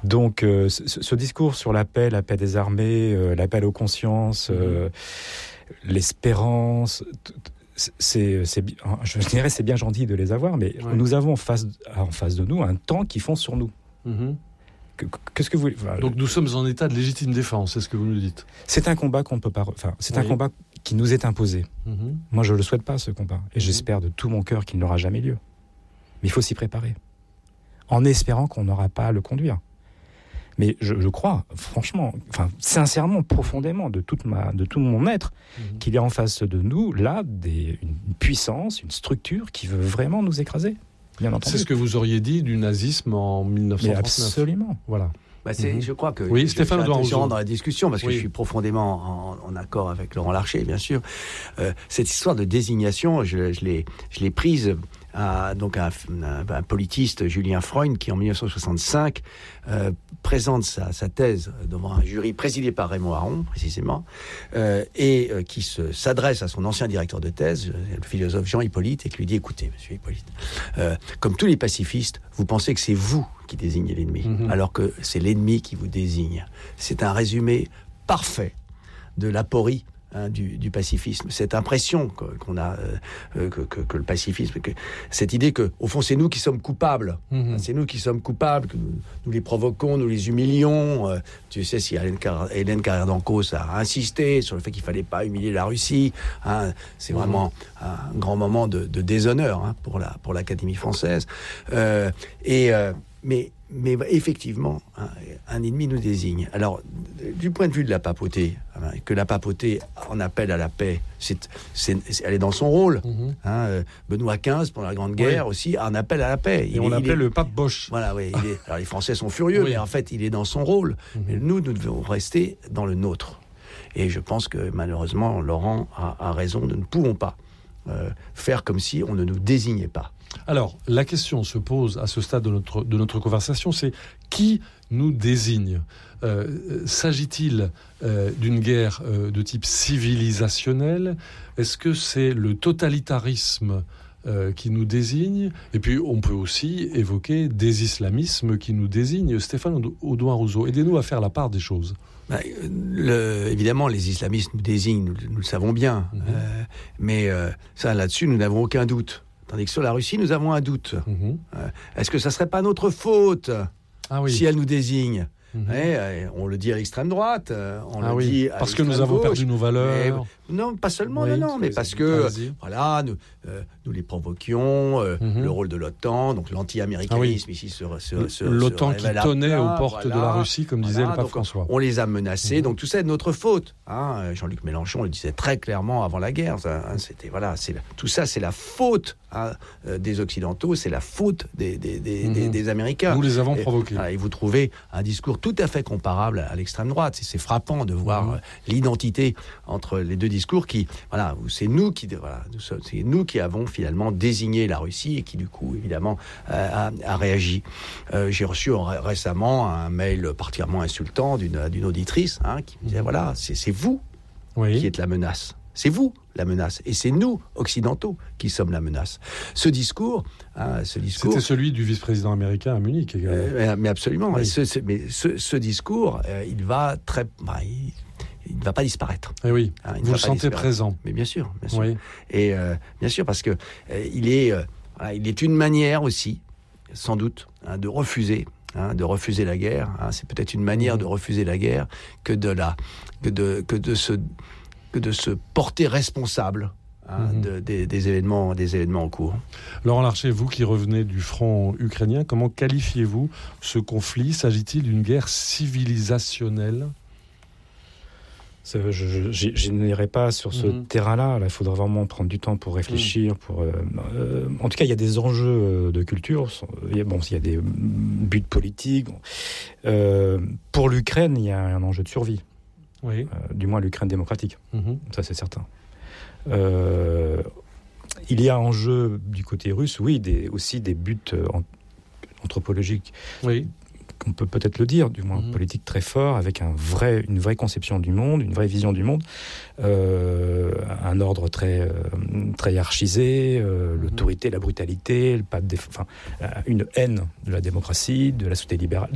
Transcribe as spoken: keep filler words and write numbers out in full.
Donc, euh, ce, ce discours sur la paix, la paix des armées, euh, l'appel aux consciences, euh, l'espérance, t- t- c'est, c'est, je dirais, c'est bien gentil de les avoir, mais ouais. nous avons en face, en face de nous un temps qui fonce sur nous. Mm-hmm. Qu'est-ce que vous... Enfin, donc nous sommes en état de légitime défense, c'est ce que vous nous dites. C'est un combat qu'on ne peut pas... Enfin, c'est oui. un combat qui nous est imposé. Mm-hmm. Moi, je ne le souhaite pas, ce combat. Et mm-hmm. j'espère de tout mon cœur qu'il n'aura jamais lieu. Mais il faut s'y préparer. En espérant qu'on n'aura pas à le conduire. Mais je, je crois, franchement, enfin, sincèrement, profondément, de, toute ma, de tout mon être, mm-hmm. qu'il y a en face de nous, là, des, une puissance, une structure qui veut vraiment nous écraser. Bien entendu. C'est ce que vous auriez dit du nazisme en dix-neuf cent trente-neuf. Mais absolument. Voilà. Bah c'est, mmh. Je crois que oui, je, Stéphane je suis intelligent dans la discussion parce que oui. je suis profondément en, en accord avec Laurent Larcher, bien sûr. Euh, cette histoire de désignation, je, je, l'ai, je l'ai prise à donc un, un, un politiste, Julien Freund, qui en dix-neuf cent soixante-cinq euh, présente sa, sa thèse devant un jury présidé par Raymond Aron, précisément, euh, et euh, qui se, s'adresse à son ancien directeur de thèse, le philosophe Jean Hippolyte, et qui lui dit « Écoutez, monsieur Hippolyte, euh, comme tous les pacifistes, vous pensez que c'est vous qui désignez l'ennemi, mmh. alors que c'est l'ennemi qui vous désigne. » C'est un résumé parfait de l'aporie hein, du, du pacifisme. Cette impression que, qu'on a, euh, que, que, que le pacifisme, que, cette idée que, au fond, c'est nous qui sommes coupables. Mmh. C'est nous qui sommes coupables, que nous, nous les provoquons, nous les humilions. Euh, tu sais, si Hélène, Car- Hélène Carrère d'Ancos a insisté sur le fait qu'il ne fallait pas humilier la Russie, hein, c'est mmh. vraiment un grand moment de, de déshonneur hein, pour, la, pour l'Académie française. Euh, et... Euh, Mais, mais effectivement, un, un ennemi nous désigne. Alors, du point de vue de la papauté, hein, que la papauté en appelle à la paix, c'est, c'est, elle est dans son rôle. Mm-hmm. Hein, Benoît quinze, pendant la Grande Guerre, oui. aussi, en appelle à la paix. Et il on est, l'appelle est, le pape Bosch. Voilà, oui. Il est, alors, les Français sont furieux, oui. mais en fait, il est dans son rôle. Mm-hmm. Mais nous, nous devons rester dans le nôtre. Et je pense que, malheureusement, Laurent a, a raison. Nous ne pouvons pas euh, faire comme si on ne nous désignait pas. Alors, la question se pose à ce stade de notre, de notre conversation, c'est qui nous désigne ? euh, S'agit-il euh, d'une guerre euh, de type civilisationnel ? Est-ce que c'est le totalitarisme euh, qui nous désigne ? Et puis, on peut aussi évoquer des islamismes qui nous désignent. Stéphane Audouin-Rousseau, aidez-nous à faire la part des choses. Bah, le, évidemment, les islamistes nous désignent, nous, nous le savons bien. Mmh. Euh, mais euh, ça, là-dessus, nous n'avons aucun doute. Tandis que sur la Russie, nous avons un doute. Mmh. Euh, est-ce que ça ne serait pas notre faute ah oui. si elle nous désigne ? Mmh. Eh, on le dit à l'extrême droite, on ah le oui. dit à parce que nous avons gauche, perdu nos valeurs. Mais, non, pas seulement, oui, non, non, mais parce que voilà, nous, euh, nous les provoquions, euh, mmh. le rôle de l'OTAN, donc l'anti-américanisme ah oui. ici se, se, se l'OTAN se qui tonnait aux portes voilà, de la Russie, comme disait voilà, le pape François. On les a menacés, mmh. donc tout ça est de notre faute. Hein. Jean-Luc Mélenchon le disait très clairement avant la guerre. Ça, hein, c'était voilà, c'est tout ça, c'est la faute hein, des Occidentaux, c'est la faute des des, des, mmh. des, des Américains. Nous les avons et, provoqués. Voilà, et vous trouvez un discours tout à fait comparable à l'extrême droite. C'est, c'est frappant de voir mmh. l'identité entre les deux discours qui, voilà, c'est nous qui, voilà, c'est nous qui avons finalement désigné la Russie et qui du coup, évidemment, euh, a, a réagi. Euh, j'ai reçu ré- récemment un mail particulièrement insultant d'une, d'une auditrice hein, qui me disait, voilà, c'est, c'est vous oui. qui êtes la menace. C'est vous la menace. Et c'est nous, occidentaux, qui sommes la menace. Ce discours... Hein, ce discours c'était celui du vice-président américain à Munich également. Euh, mais absolument. Oui. Et ce, ce, mais ce, ce discours, euh, il va très... Bah, il, il ne va pas disparaître. Et oui, hein, vous le sentez présent. Mais bien sûr, bien sûr. Oui. Et euh, bien sûr, parce que euh, il est, euh, il est une manière aussi, sans doute, hein, de refuser, hein, de refuser la guerre. Hein, c'est peut-être une manière mmh. de refuser la guerre que de la, que de, que de se, que de se porter responsable. Hein, mmh. de, des, des événements, des événements en cours. Laurent Larcher, vous qui revenez du front ukrainien, comment qualifiez-vous ce conflit ? S'agit-il d'une guerre civilisationnelle ? Je, je, je, je n'irai pas sur ce mmh. terrain-là. Là, il faudra vraiment prendre du temps pour réfléchir. Mmh. Pour, euh, euh, en tout cas, il y a des enjeux de culture. Il y a, bon, il y a des buts politiques. Euh, pour l'Ukraine, il y a un enjeu de survie. Oui. Euh, du moins, l'Ukraine démocratique. Mmh. Ça, c'est certain. Euh, il y a en jeu du côté russe, oui, des, aussi des buts en, anthropologiques. Oui. On peut peut-être le dire, du moins mmh. politique très fort, avec un vrai, une vraie conception du monde, une vraie vision du monde, euh, un ordre très, euh, très hiérarchisé, euh, mmh. l'autorité, la brutalité, le pape, des, enfin, une haine de la démocratie, de la société libérale.